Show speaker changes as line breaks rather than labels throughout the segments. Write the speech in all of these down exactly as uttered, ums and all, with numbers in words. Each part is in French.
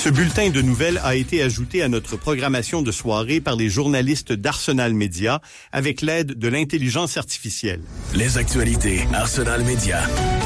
Ce bulletin de nouvelles a été ajouté à notre programmation de soirée par les journalistes d'Arsenal Média avec l'aide de l'intelligence artificielle.
Les actualités Arsenal Média.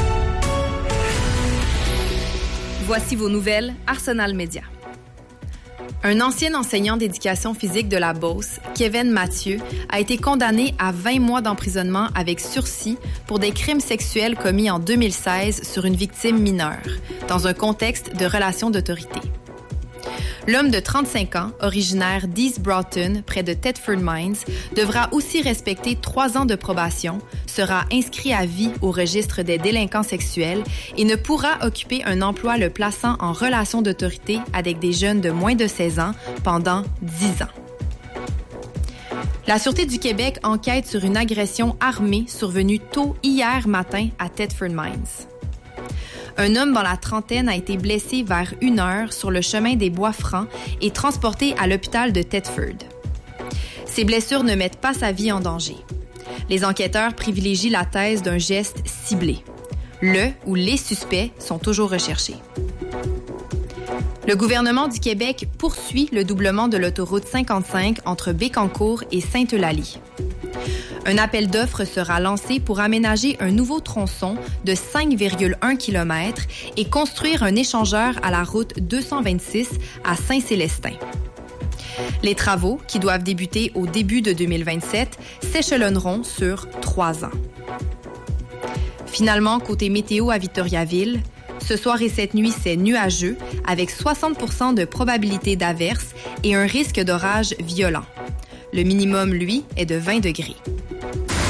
Voici vos nouvelles Arsenal Média. Un ancien enseignant d'éducation physique de la Beauce, Kevin Mathieu, a été condamné à vingt mois d'emprisonnement avec sursis pour des crimes sexuels commis en deux mille seize sur une victime mineure, dans un contexte de relations d'autorité. L'homme de trente-cinq ans, originaire d'East Broughton, près de Thetford Mines, devra aussi respecter trois ans de probation, sera inscrit à vie au registre des délinquants sexuels et ne pourra occuper un emploi le plaçant en relation d'autorité avec des jeunes de moins de seize ans pendant dix ans. La Sûreté du Québec enquête sur une agression armée survenue tôt hier matin à Thetford Mines. Un homme dans la trentaine a été blessé vers une heure sur le chemin des Bois-Francs et transporté à l'hôpital de Thetford. Ces blessures ne mettent pas sa vie en danger. Les enquêteurs privilégient la thèse d'un geste ciblé. Le ou les suspects sont toujours recherchés. Le gouvernement du Québec poursuit le doublement de l'autoroute cinquante-cinq entre Bécancour et Sainte-Eulalie. Un appel d'offres sera lancé pour aménager un nouveau tronçon de cinq virgule un kilomètres et construire un échangeur à la route deux cent vingt-six à Saint-Célestin. Les travaux, qui doivent débuter au début de deux mille vingt-sept, s'échelonneront sur trois ans. Finalement, côté météo à Victoriaville, ce soir et cette nuit, c'est nuageux avec soixante pour cent de probabilité d'averse et un risque d'orage violent. Le minimum, lui, est de vingt degrés.